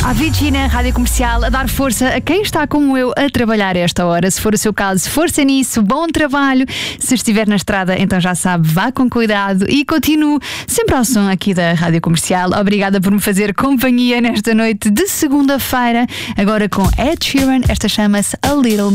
Avicii na Rádio Comercial a dar força a quem está como eu a trabalhar a esta hora. Se for o seu caso, força nisso, bom trabalho. Se estiver na estrada, então já sabe, vá com cuidado e continue sempre ao som aqui da Rádio Comercial. Obrigada por me fazer companhia nesta noite de segunda-feira. Agora com Ed Sheeran, esta chama-se A Little